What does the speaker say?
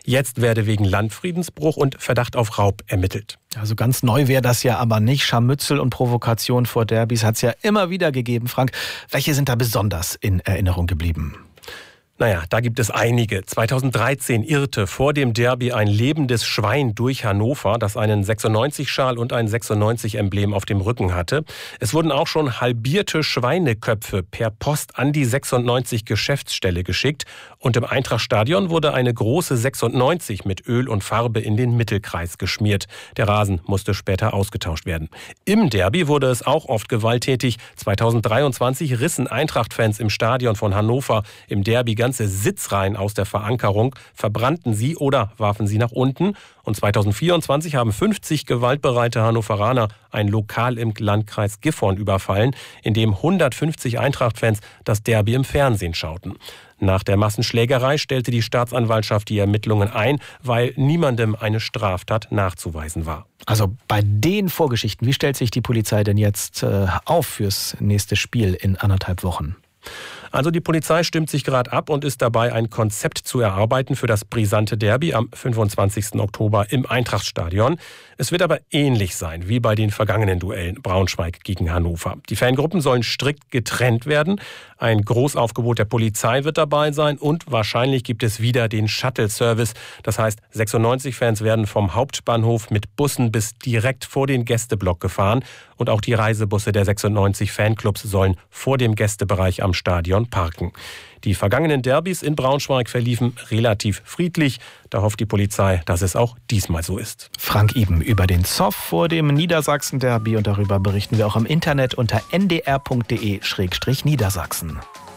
Jetzt werde wegen Landfriedensbruch und Verdacht auf Raub ermittelt. Also ganz neu wäre das ja aber nicht. Scharmützel und Provokation vor Derbys hat es ja immer wieder gegeben. Frank, welche sind da besonders in Erinnerung geblieben? Naja, da gibt es einige. 2013 irrte vor dem Derby ein lebendes Schwein durch Hannover, das einen 96-Schal und ein 96-Emblem auf dem Rücken hatte. Es wurden auch schon halbierte Schweineköpfe per Post an die 96-Geschäftsstelle geschickt. Und im Eintrachtstadion wurde eine große 96 mit Öl und Farbe in den Mittelkreis geschmiert. Der Rasen musste später ausgetauscht werden. Im Derby wurde es auch oft gewalttätig. 2023 rissen Eintracht-Fans im Stadion von Hannover im Derby ganze Sitzreihen aus der Verankerung, verbrannten sie oder warfen sie nach unten. Und 2024 haben 50 gewaltbereite Hannoveraner ein Lokal im Landkreis Gifhorn überfallen, in dem 150 Eintracht-Fans das Derby im Fernsehen schauten. Nach der Massenschlägerei stellte die Staatsanwaltschaft die Ermittlungen ein, weil niemandem eine Straftat nachzuweisen war. Also bei den Vorgeschichten, wie stellt sich die Polizei denn jetzt auf fürs nächste Spiel in 1,5 Wochen? Also die Polizei stimmt sich gerade ab und ist dabei, ein Konzept zu erarbeiten für das brisante Derby am 25. Oktober im Eintrachtstadion. Es wird aber ähnlich sein wie bei den vergangenen Duellen Braunschweig gegen Hannover. Die Fangruppen sollen strikt getrennt werden. Ein Großaufgebot der Polizei wird dabei sein und wahrscheinlich gibt es wieder den Shuttle-Service. Das heißt, 96-Fans werden vom Hauptbahnhof mit Bussen bis direkt vor den Gästeblock gefahren. Und auch die Reisebusse der 96 Fanclubs sollen vor dem Gästebereich am Stadion parken. Die vergangenen Derbys in Braunschweig verliefen relativ friedlich. Da hofft die Polizei, dass es auch diesmal so ist. Frank Iben über den Zoff vor dem Niedersachsen-Derby und darüber berichten wir auch im Internet unter ndr.de/Niedersachsen.